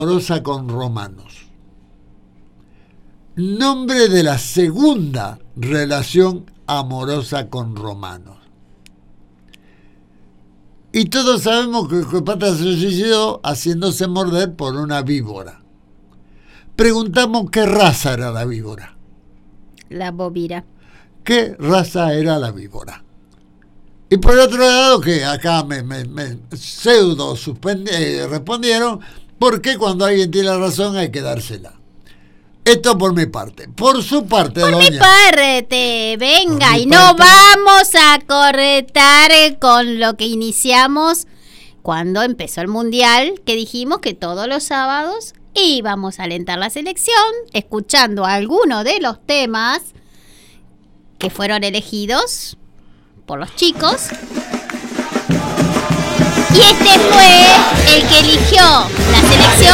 amorosa con Romanos. Nombre de la segunda relación amorosa con Romanos. Y todos sabemos que Cleopatra se suicidó haciéndose morder por una víbora. Preguntamos qué raza era la víbora. La bovira. ¿Qué raza era la víbora? Y por otro lado, que acá me pseudo respondieron, ¿por qué cuando alguien tiene razón hay que dársela? Esto por mi parte. Por su parte, por doña. Mi parte, venga, y no vamos a cortar con lo que iniciamos cuando empezó el Mundial, que dijimos que todos los sábados íbamos a alentar la selección, escuchando algunos de los temas que fueron elegidos por los chicos. Y este fue el que eligió la selección